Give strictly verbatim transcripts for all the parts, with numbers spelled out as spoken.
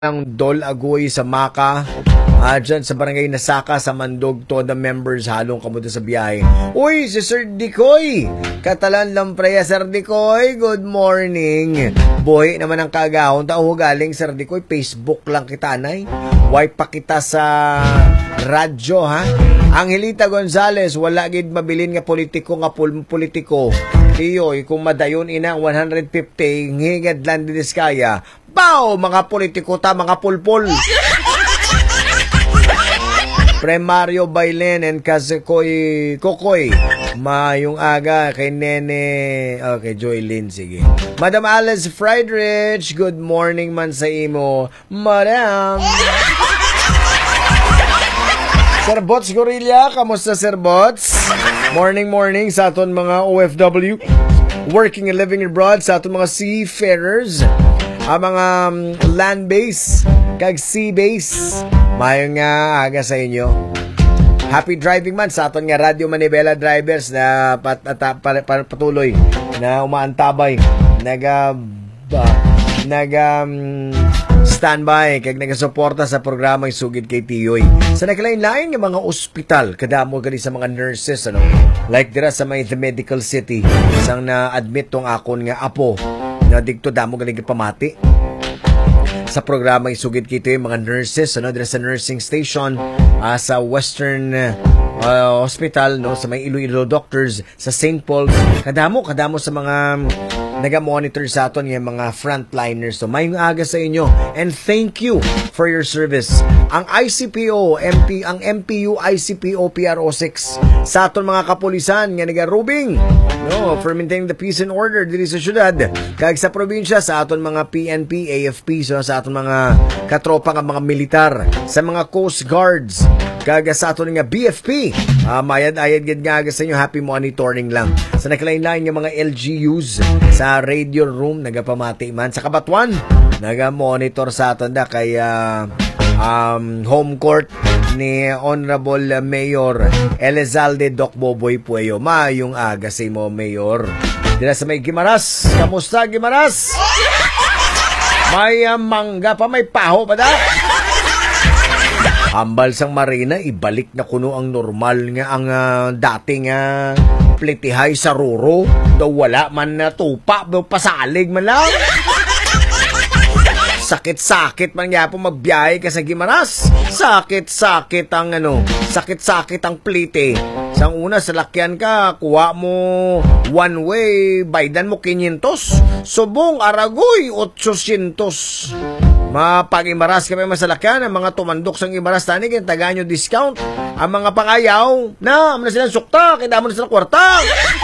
ng Dol Agoy sa Maka, uh, dyan sa barangay Nasaka sa Mandog, to the members halong kamuto sa biyahe. Uy, si Sir Dikoy! Katalan lang preya, Sir Dikoy, good morning. Buhay naman ang kaagahon, tao galing, Sir Dikoy, Facebook lang kita, nay. Why pa kita sa radyo, ha? Angelita Gonzales, wala gid mabilin nga politiko nga pul politiko. Tiyoy, kung madayon inang one hundred fifty, ngigad lang din kaya. Bao, mga politiko ta, mga pulpul. Pre Mario Bailen and Kazakoy Kokoy. Mayong aga kay Nene. Okay, Joylyn, sige. Madam Alice Friedrich, good morning man sa imo. Madam. Sir Bots Gorilla, kamusta Sir Bots? Morning, morning sa aton mga O F W, working and living abroad, sa aton mga seafarers, ang mga um, land base, kag sea base. Mayong nga aga sa inyo. Happy driving man sa aton nga Radio Manibela drivers na pat, at, pat, pat, patuloy na umaantabay, naga uh, naga um, standby kag nagasuporta sa programang Sugid kay Tiyoy. Sa nakalain-lain nga mga ospital, kadamo gali sa mga nurses, ano, like dira sa may The Medical City, isang na-admit tong akon nga apo na digto damo gali pamati sa programang Sugid kay Tiyoy, mga nurses, ano, dira sa nursing station uh, sa Western uh, Hospital, no, sa may Iloilo Doctors sa Saint Paul's. Kadamo kadamo sa mga naga-monitor sa aton yung mga frontliners. So, mayong aga sa inyo. And thank you for your service. Ang I C P O, M P, ang M P U I C P O P R O six sa aton mga kapulisan nga naga-rubing, no, for maintaining the peace and order diri sa syudad. Kag sa probinsya, sa aton mga P N P, A F P, so sa aton mga katropa nga mga militar, sa mga Coast Guards, kag sa aton nga B F P. Uh, mayad-ayad gid nga sa inyo, happy monitoring lang. Sa nakalain-lain nga mga L G Us, sa radio room, nagapamati man. Sa Kabatuan, naga-monitor sa aton da kay uh, um, home court ni Honorable Mayor Elizalde Doc Boboy Pueyo. Mayong aga sa imo, Mayor. Dila sa may Gimaras. Kamusta, Gimaras? May uh, mangga pa, may paho pa da? Hambal sang Marina, ibalik na kuno ang normal nga ang uh, dating uh, plitihay sa ruro. Daw wala man na tupa, daw pasalig man lang. Sakit-sakit man nga po magbiyahe ka sa Gimaras. Sakit-sakit ang ano, sakit-sakit ang plite. Sang una, sa lakyan ka, kuha mo one way, baydan mo quinientos. Subong, Aragoy, ochocientos. Mapag-Imaras kami masalakyan, ang mga tumandok sa Imaras tani, kaya taga nyo discount. Ang mga pangayaw, na, amna silang sukta, kaya damo na silang kwarta.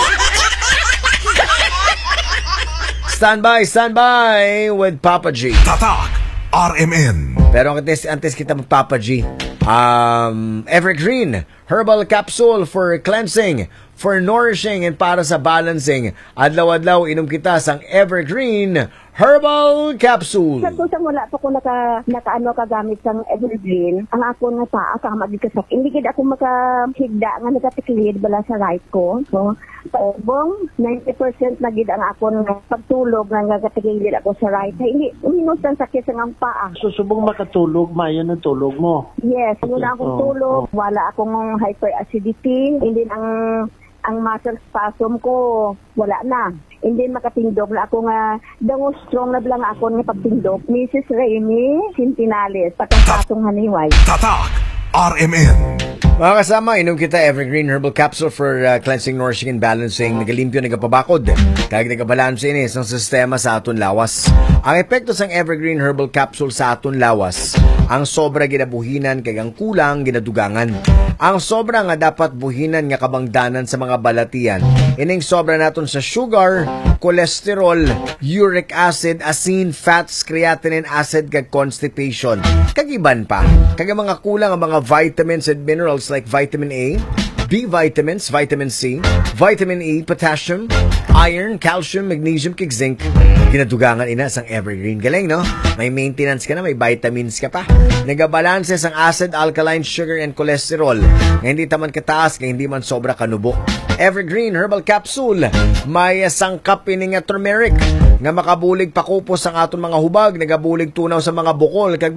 Standby, standby with Papa G. Tatak R M N. Pero antes, antes kita mag Papa G, um, Evergreen Herbal Capsule for cleansing, for nourishing, and para sa balancing. Adlaw-adlaw, inom kita sang Evergreen Herbal Capsule. Sa tusang wala pa ko naka, naka-ano kagamit sang Evergreen, ang ako nga taa ka magikasak. Hindi gid ako makahigda nga nagatiklid bala sa right ko. So, paubong, ninety percent na gid ang ako nga pagtulog nga nagatiklid ako sa right. Hindi, uminos ang sakit sa ng paa. Susubong makatulog, mayo ng tulog mo. Yes, yun ang akong Oh, tulog. oh. Wala akong hyperacidity. Hindi ang ang muscle spasm ko, wala na. Hindi makatindog na ako nga, dango strong na lang ako nga pagtindog. Missus Raimi Sintinales, patang patong haniway. Tatak R M N. Mga kasama, inom kita Evergreen Herbal Capsule for uh, cleansing, nourishing, and balancing. Nagalimpyo, nagapabakod. Kag nagabalanse ini sa sistema sa aton lawas. Ang epekto sang Evergreen Herbal Capsule sa aton lawas, ang sobra ginabuhinan kag ang kulang ginadugangan. Ang sobra nga dapat buhinan nga kabangdanan sa mga balatian. Ining sobra naton sa sugar, cholesterol, uric acid, asin, fats, creatinine acid kag constipation. Kag iban pa. Kag mga kulang ang mga vitamins and minerals like vitamin A, B vitamins, vitamin C, vitamin E, potassium, iron, calcium, magnesium, kag zinc. Ginadugangan ina sang Evergreen. Galing, no? May maintenance ka na, may vitamins ka pa. Nagabalanse sang acid, alkaline, sugar, and cholesterol. Nga hindi taman kataas, nga hindi man sobra kanubo. Evergreen Herbal Capsule. May sangkap ini nga turmeric, nga makabulig pakupos ang aton mga hubag, nagabulig tunaw sa mga bukol kag